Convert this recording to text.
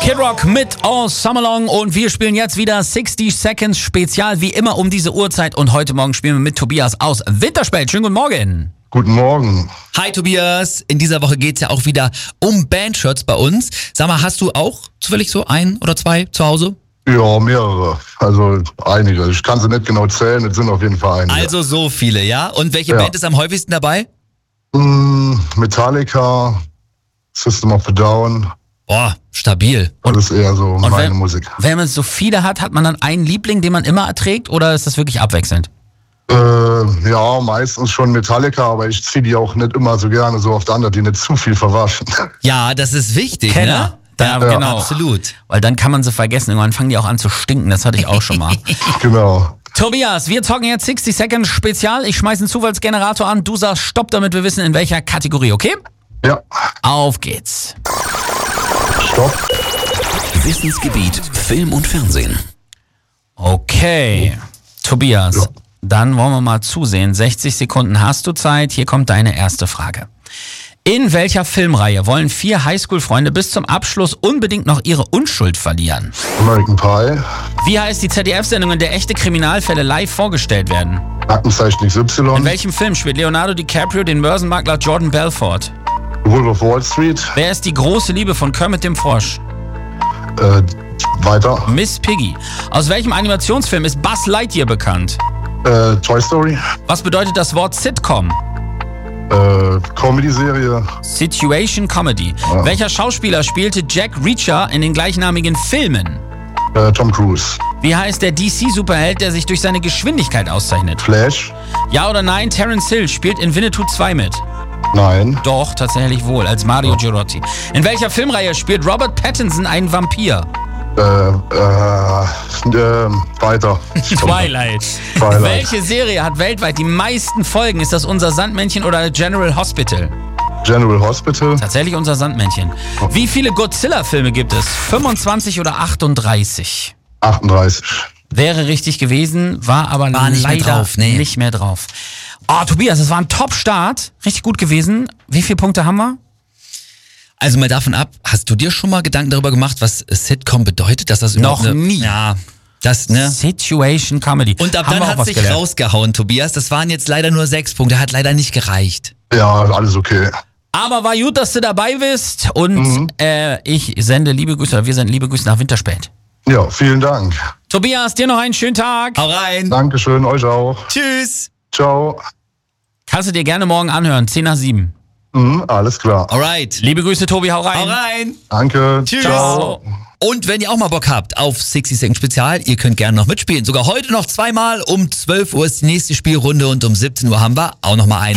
Kid Rock mit All Summer Long und wir spielen jetzt wieder 60 Seconds Spezial, wie immer um diese Uhrzeit. Und heute Morgen spielen wir mit Tobias aus Winterspelt. Schönen guten Morgen. Guten Morgen. Hi Tobias, in dieser Woche geht's ja auch wieder um Bandshirts bei uns. Sag mal, hast du auch zufällig so ein oder zwei zu Hause? Ja, mehrere. Also einige. Ich kann sie nicht genau zählen, es sind auf jeden Fall einige. Also so viele, ja? Und welche Band ist am häufigsten dabei? Metallica, System of a Down. Oh, stabil. Das ist eher so meine Musik. Wenn man so viele hat man dann einen Liebling, den man immer erträgt, oder ist das wirklich abwechselnd? Ja, meistens schon Metallica, aber ich ziehe die auch nicht immer so gerne so oft an, dass die nicht zu viel verwaschen. Ja, das ist wichtig, Kenner. ne? Ja, genau. Absolut. Weil dann kann man sie vergessen. Irgendwann fangen die auch an zu stinken. Das hatte ich auch schon mal. Genau. Tobias, wir zocken jetzt 60 Seconds Spezial. Ich schmeiße einen Zufallsgenerator an. Du sagst Stopp, damit wir wissen, in welcher Kategorie, okay? Ja. Auf geht's. Stopp. Wissensgebiet Film und Fernsehen. Okay. Tobias, Ja. Dann wollen wir mal zusehen. 60 Sekunden hast du Zeit. Hier kommt deine erste Frage. In welcher Filmreihe wollen 4 Highschool-Freunde bis zum Abschluss unbedingt noch ihre Unschuld verlieren? American Pie. Wie heißt die ZDF-Sendung, in der echte Kriminalfälle live vorgestellt werden? Aktenzeichen In XY. welchem Film spielt Leonardo DiCaprio den Börsenmakler Jordan Belfort? Wolf of Wall Street. Wer ist die große Liebe von Kermit dem Frosch? Weiter. Miss Piggy. Aus welchem Animationsfilm ist Buzz Lightyear bekannt? Toy Story. Was bedeutet das Wort Sitcom? Comedy-Serie. Situation Comedy. Ja. Welcher Schauspieler spielte Jack Reacher in den gleichnamigen Filmen? Tom Cruise. Wie heißt der DC-Superheld, der sich durch seine Geschwindigkeit auszeichnet? Flash. Ja oder nein, Terence Hill spielt in Winnetou 2 mit? Nein. Doch, tatsächlich wohl, als Mario Girotti. In welcher Filmreihe spielt Robert Pattinson einen Vampir? Weiter. Twilight. Twilight. Welche Serie hat weltweit die meisten Folgen? Ist das Unser Sandmännchen oder General Hospital? General Hospital. Tatsächlich Unser Sandmännchen. Wie viele Godzilla-Filme gibt es? 25 oder 38? 38. Wäre richtig gewesen, war aber War nicht mehr leider drauf, nee. nicht mehr drauf. Oh, Tobias, das war ein Top-Start. Richtig gut gewesen. Wie viele Punkte haben wir? Also mal davon ab, hast du dir schon mal Gedanken darüber gemacht, was Sitcom bedeutet? Dass das überhaupt Noch nie. Ja, das, ne? Situation Comedy. Und ab Haben dann wir auch hat was sich gelernt. rausgehauen, Tobias. Das waren jetzt leider nur 6 Punkte, hat leider nicht gereicht. Ja, alles okay. Aber war gut, dass du dabei bist. Und ich sende liebe Grüße, oder wir senden liebe Grüße nach Winterspelt. Ja, vielen Dank. Tobias, dir noch einen schönen Tag. Hau rein. Dankeschön, euch auch. Tschüss. Ciao. Kannst du dir gerne morgen anhören, 10 nach 7. Alles klar. Alright. Liebe Grüße, Tobi, hau rein. Hau rein. Danke. Tschüss. Ciao. Und wenn ihr auch mal Bock habt auf 60 Seconds Spezial, ihr könnt gerne noch mitspielen. Sogar heute noch 2-mal. Um 12 Uhr ist die nächste Spielrunde und um 17 Uhr haben wir auch noch mal eine.